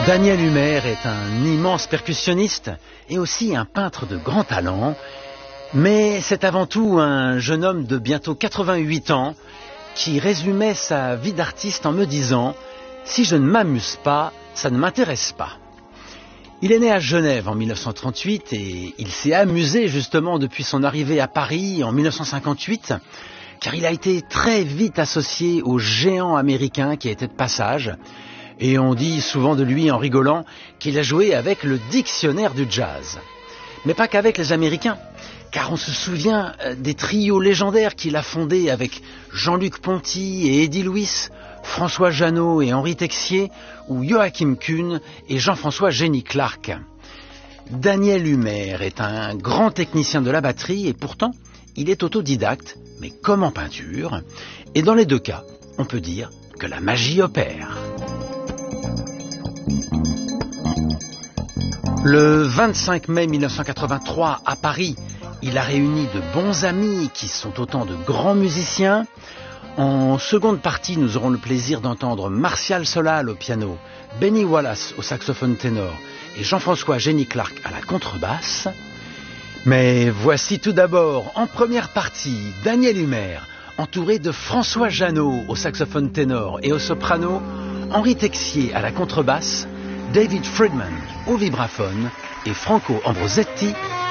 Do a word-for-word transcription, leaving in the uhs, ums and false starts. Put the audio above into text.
Daniel Humer est un immense percussionniste et aussi un peintre de grand talent, mais c'est avant tout un jeune homme de bientôt quatre-vingt-huit ans qui résumait sa vie d'artiste en me disant « Si je ne m'amuse pas, ça ne m'intéresse pas ». Il est né à Genève en mille neuf cent trente-huit et il s'est amusé justement depuis son arrivée à Paris en mille neuf cent cinquante-huit, car il a été très vite associé au géant américain qui était de passage. Et on dit souvent de lui en rigolant qu'il a joué avec le dictionnaire du jazz. Mais pas qu'avec les Américains, car on se souvient des trios légendaires qu'il a fondés avec Jean-Luc Ponty et Eddie Louis, François Jeannot et Henri Texier, ou Joachim Kuhn et Jean-François Génie Clark. Daniel Humer est un grand technicien de la batterie et pourtant, il est autodidacte, mais comme en peinture. Et dans les deux cas, on peut dire que la magie opère. Le vingt-cinq mai mille neuf cent quatre-vingt-trois, à Paris, il a réuni de bons amis qui sont autant de grands musiciens. En seconde partie, nous aurons le plaisir d'entendre Martial Solal au piano, Benny Wallace au saxophone ténor et Jean-François Génie Clark à la contrebasse. Mais voici tout d'abord, en première partie, Daniel Humer, entouré de François Jeannot au saxophone ténor et au soprano, Henri Texier à la contrebasse, David Friedman au vibraphone et Franco Ambrosetti